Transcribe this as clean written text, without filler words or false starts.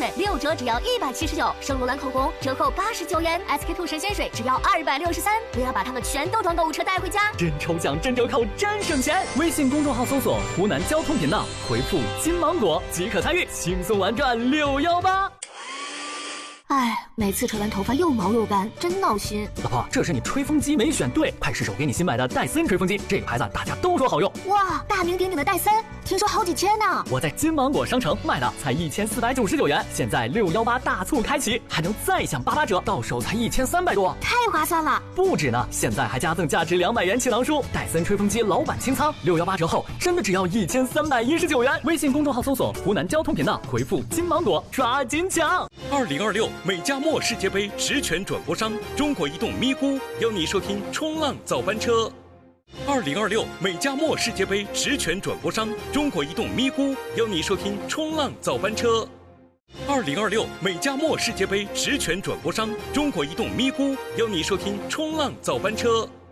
水6折只要179，圣罗兰口红折扣89元，SK2神仙水只要263。我要把它们全都装购物车带回家， 真抽奖真折扣真省钱！微信公众号搜索湖南交通频道，回复金芒果即可参与，轻松玩转618。 哎，每次吹完头发又毛又干，真闹心。 老婆，这是你吹风机没选对，快试手给你新买的戴森吹风机，这个牌子大家都说好用。 哇，大名鼎鼎的戴森，听说好几千呢。 我在金芒果商城卖的才1499元，现在618大促开启，还能再享88折，到手才1300多， 太划算了。 不止呢，现在还加赠价值200元气囊书，戴森吹风机老板清仓，618折后真的只要1319元。微信公众号搜索湖南交通频道，回复金芒果抓紧抢。 2026美加墨世界杯实权转播商中国移动咪咕邀你收听冲浪早班车。2026美加墨世界杯实权转播商中国移动咪咕邀你收听冲浪早班车。2026美加墨世界杯实权转播商中国移动咪咕邀你收听冲浪早班车。